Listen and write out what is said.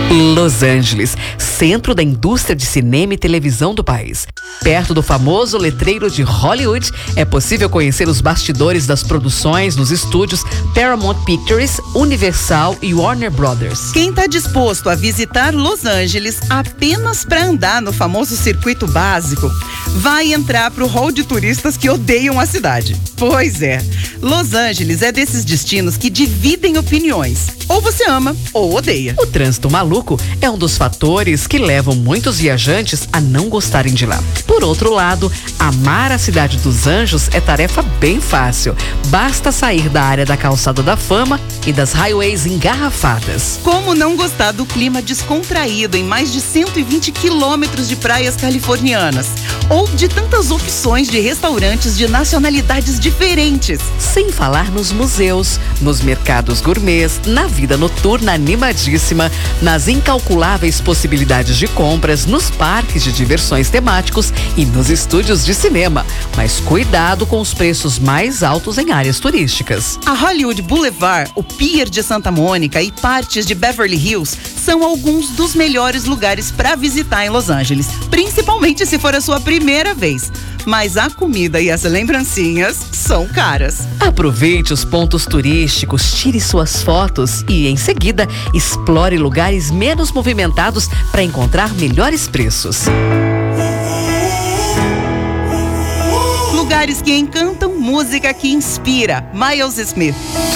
Los Angeles, centro da indústria de cinema e televisão do país. Perto do famoso letreiro de Hollywood, é possível conhecer os bastidores das produções nos estúdios Paramount Pictures, Universal e Warner Brothers. Quem está disposto a visitar Los Angeles apenas para andar no famoso circuito básico, vai entrar para o hall de turistas que odeiam a cidade. Pois é, Los Angeles é desses destinos que dividem opiniões. Ou você ama ou odeia. O trânsito maluco é um dos fatores que levam muitos viajantes a não gostarem de lá. Por outro lado, amar a cidade dos anjos é tarefa bem fácil. Basta sair da área da Calçada da Fama e das highways engarrafadas. Como não gostar do clima descontraído em mais de 120 quilômetros de praias californianas? Ou de tantas opções de restaurantes de nacionalidades diferentes? Sem falar nos museus, nos mercados gourmets, na vida noturna animadíssima, nas incalculáveis possibilidades de compras, nos parques de diversões temáticos e nos estúdios de cinema. Mas cuidado com os preços mais altos em áreas turísticas. A Hollywood Boulevard, o Pier de Santa Mônica e partes de Beverly Hills são alguns dos melhores lugares para visitar em Los Angeles, principalmente se for a sua primeira vez. Mas a comida e as lembrancinhas são caras. Aproveite os pontos turísticos, tire suas fotos e, em seguida, explore lugares menos movimentados para encontrar melhores preços. Lugares que encantam, música que inspira. Miles Smith.